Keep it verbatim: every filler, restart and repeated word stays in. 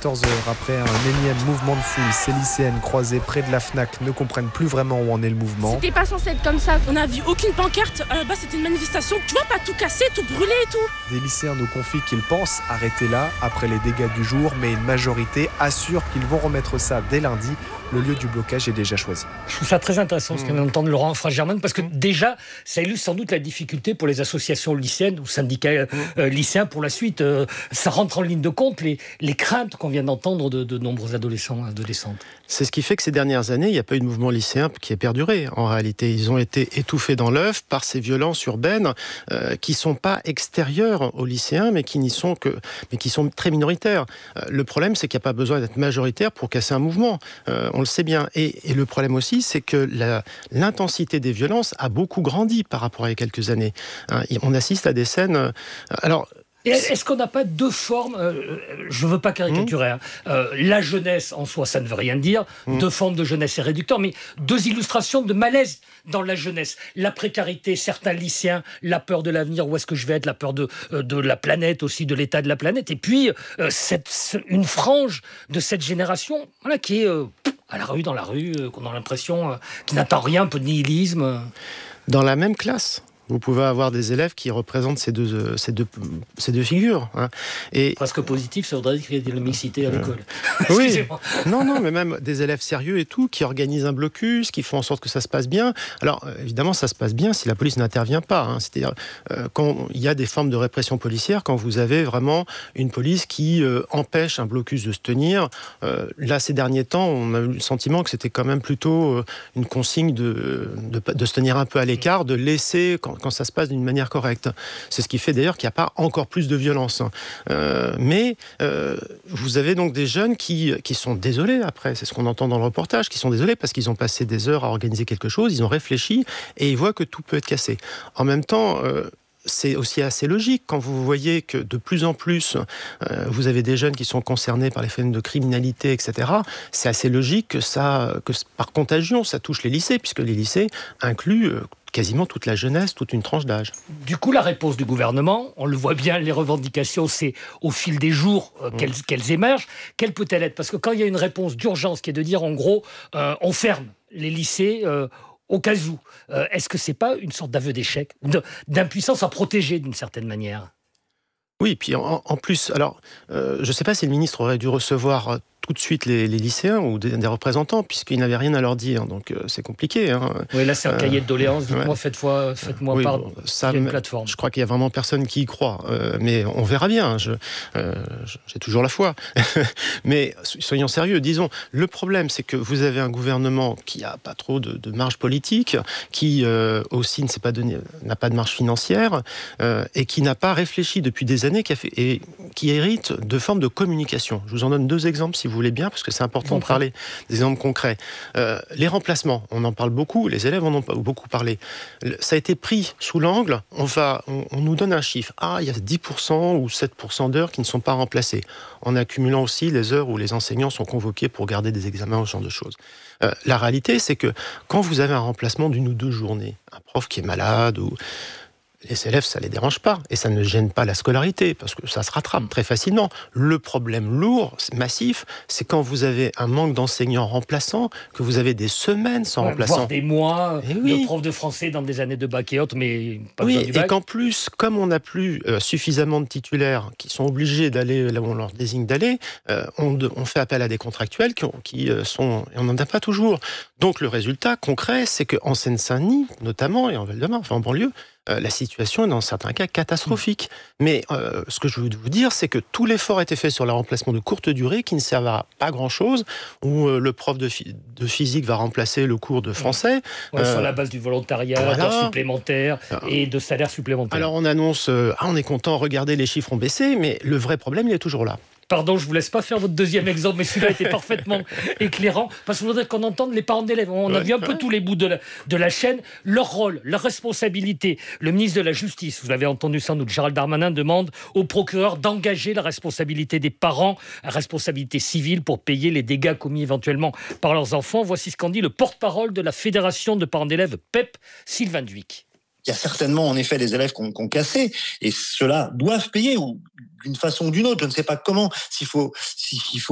quatorze heures après un énième mouvement de foule, ces lycéennes croisées près de la Fnac ne comprennent plus vraiment où en est le mouvement. C'était pas censé être comme ça. On n'a vu aucune pancarte. À la base, c'était une manifestation. Tu vois, pas tout casser, tout brûler et tout. Des lycéens nous confient qu'ils pensent arrêter là, après les dégâts du jour, mais une majorité assure qu'ils vont remettre ça dès lundi. Le lieu du blocage est déjà choisi. Je trouve ça très intéressant, ce qu'on entend de Laurent Frage-Germain, parce que déjà, ça illustre sans doute la difficulté pour les associations lycéennes ou syndicats euh, euh, lycéens pour la suite. Euh, ça rentre en ligne de compte, les, les craintes qu'on vient d'entendre de, de nombreux adolescents et adolescentes. C'est ce qui fait que ces dernières années, il n'y a pas eu de mouvement lycéen qui ait perduré. En réalité, ils ont été étouffés dans l'œuf par ces violences urbaines euh, qui ne sont pas extérieures aux lycéens, mais qui n'y sont que, mais qui sont très minoritaires. Euh, le problème, c'est qu'il n'y a pas besoin d'être majoritaire pour casser un mouvement. Euh, on le sait bien. Et, et le problème aussi, c'est que la, l'intensité des violences a beaucoup grandi par rapport à il y a quelques années. Hein, on assiste à des scènes... Euh, alors... Et est-ce qu'on n'a pas deux formes, euh, je ne veux pas caricaturer, hein, euh, la jeunesse en soi, ça ne veut rien dire, mmh. deux formes de jeunesse, c'est réducteur, mais deux illustrations de malaise dans la jeunesse. La précarité, certains lycéens, la peur de l'avenir, où est-ce que je vais être, la peur de, euh, de la planète aussi, de l'état de la planète, et puis euh, cette, une frange de cette génération voilà, qui est euh, à la rue, dans la rue, euh, qu'on a l'impression euh, qui n'attend rien, un peu de nihilisme. Dans la même classe vous pouvez avoir des élèves qui représentent ces deux, ces deux, ces deux figures. Hein. Et presque positif, ça voudrait dire qu'il y a de la mixité à l'école. Euh, oui, non, non, mais même des élèves sérieux et tout, qui organisent un blocus, qui font en sorte que ça se passe bien. Alors, évidemment, ça se passe bien si la police n'intervient pas. Hein. C'est-à-dire, euh, quand il y a des formes de répression policière, quand vous avez vraiment une police qui euh, empêche un blocus de se tenir. Euh, là, ces derniers temps, on a eu le sentiment que c'était quand même plutôt euh, une consigne de, de, de se tenir un peu à l'écart, de laisser... Quand, quand ça se passe d'une manière correcte. C'est ce qui fait d'ailleurs qu'il n'y a pas encore plus de violence. Euh, mais euh, vous avez donc des jeunes qui, qui sont désolés après, c'est ce qu'on entend dans le reportage, qui sont désolés parce qu'ils ont passé des heures à organiser quelque chose, ils ont réfléchi et ils voient que tout peut être cassé. En même temps... Euh, c'est aussi assez logique quand vous voyez que de plus en plus euh, vous avez des jeunes qui sont concernés par les phénomènes de criminalité, et cetera. C'est assez logique que ça, que par contagion, ça touche les lycées, puisque les lycées incluent euh, quasiment toute la jeunesse, toute une tranche d'âge. Du coup, la réponse du gouvernement, on le voit bien, les revendications, c'est au fil des jours euh, qu'elles, qu'elles émergent. Quelle peut-elle être ? Parce que quand il y a une réponse d'urgence qui est de dire, en gros, euh, on ferme les lycées euh, au cas où, euh, est-ce que c'est pas une sorte d'aveu d'échec, de, d'impuissance à protéger d'une certaine manière ? Oui, puis en, en plus, alors, euh, je ne sais pas si le ministre aurait dû recevoir tout de suite les, les lycéens ou des, des représentants, puisqu'ils n'avaient rien à leur dire, donc euh, c'est compliqué. Hein. Oui, là c'est un euh, cahier de doléances, dites-moi, ouais. faites-moi, faites-moi oui, part bon, ça, une plateforme. Je crois qu'il n'y a vraiment personne qui y croit, euh, mais on verra bien, je, euh, j'ai toujours la foi. Mais soyons sérieux, disons, le problème c'est que vous avez un gouvernement qui n'a pas trop de, de marge politique, qui euh, aussi ne s'est pas donné, n'a pas de marge financière, euh, et qui n'a pas réfléchi depuis des années, qui, a fait, et qui hérite de formes de communication. Je vous en donne deux exemples si vous voulez bien, parce que c'est important de parler des exemples concrets. Euh, les remplacements, on en parle beaucoup, les élèves en ont beaucoup parlé. Ça a été pris sous l'angle, on, va, on, on nous donne un chiffre. Ah, il y a dix pour cent ou sept pour cent d'heures qui ne sont pas remplacées, en accumulant aussi les heures où les enseignants sont convoqués pour garder des examens, ce genre de choses. Euh, la réalité, c'est que quand vous avez un remplacement d'une ou deux journées, un prof qui est malade ou... les élèves, ça ne les dérange pas, et ça ne gêne pas la scolarité, parce que ça se rattrape très facilement. Le problème lourd, massif, c'est quand vous avez un manque d'enseignants remplaçants, que vous avez des semaines sans ouais, remplaçants. Voire des mois, et oui. de profs de français dans des années de bac et autres, mais pas oui, besoin du bac. Et qu'en plus, comme on n'a plus euh, suffisamment de titulaires qui sont obligés d'aller là où on leur désigne d'aller, euh, on, de, on fait appel à des contractuels qui, ont, qui euh, sont... Et on n'en a pas toujours. Donc le résultat concret, c'est qu'en Seine-Saint-Denis, notamment, et en Val-de-Marne, enfin en banlieue, Euh, la situation est dans certains cas catastrophique. Mmh. Mais euh, ce que je veux vous dire, c'est que tout l'effort a été fait sur le remplacement de courte durée qui ne servent à pas grand-chose, où euh, le prof de, fi- de physique va remplacer le cours de français. Ouais, euh, sur la base du volontariat, voilà. d'heures supplémentaires et de salaires supplémentaires. Alors on annonce, euh, ah, on est content, regardez, les chiffres ont baissé, mais le vrai problème, il est toujours là. Pardon, je ne vous laisse pas faire votre deuxième exemple, mais celui-là était parfaitement éclairant, parce que je voudrais qu'on entende les parents d'élèves. On ouais, a vu un ouais. peu tous les bouts de la, de la chaîne. Leur rôle, leur responsabilité. Le ministre de la Justice, vous l'avez entendu sans doute, Gérald Darmanin demande au procureur d'engager la responsabilité des parents, la responsabilité civile pour payer les dégâts commis éventuellement par leurs enfants. Voici ce qu'en dit le porte-parole de la Fédération de parents d'élèves, P E P, Sylvain Duic. Il y a certainement en effet des élèves qui ont, qui ont cassé, et ceux-là doivent payer, ou d'une façon ou d'une autre, je ne sais pas comment, s'il faut, s'il faut